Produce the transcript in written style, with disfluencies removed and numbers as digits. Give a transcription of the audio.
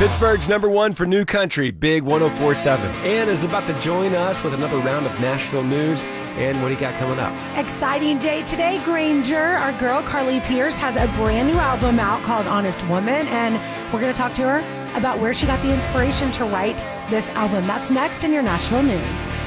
Pittsburgh's number one for new country, Big 104.7. Ann is about to join us with another round of Nashville news. And what do you got coming up? Exciting day today, Granger. Our girl, Carly Pierce, has a brand new album out called Honest Woman. And we're going to talk to her about where she got the inspiration to write this album. That's next in your Nashville news.